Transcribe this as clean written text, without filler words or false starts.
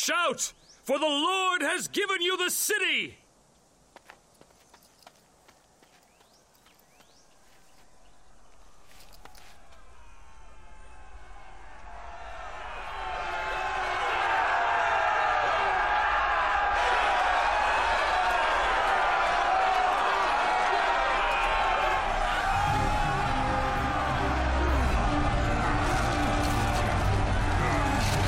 Shout, for the Lord has given you the city!